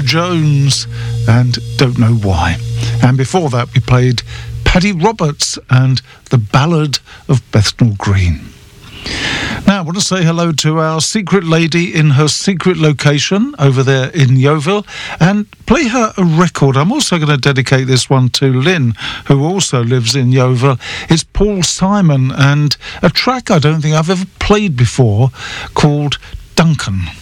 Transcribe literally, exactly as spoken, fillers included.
Jones and Don't Know Why. And before that we played Paddy Roberts and The Ballad of Bethnal Green. Now, I want to say hello to our secret lady in her secret location over there in Yeovil and play her a record. I'm also going to dedicate this one to Lynn, who also lives in Yeovil. It's Paul Simon and a track I don't think I've ever played before called Duncan.